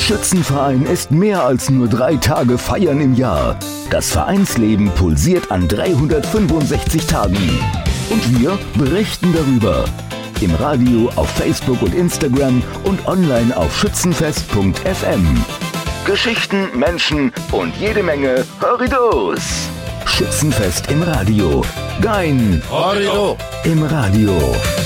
Schützenverein ist mehr als nur 3 Tage Feiern im Jahr. Das Vereinsleben pulsiert an 365 Tagen. Und wir berichten darüber. Im Radio, auf Facebook und Instagram und online auf schützenfest.fm. Geschichten, Menschen und jede Menge Horridos. Schützenfest im Radio. Dein Horrido im Radio.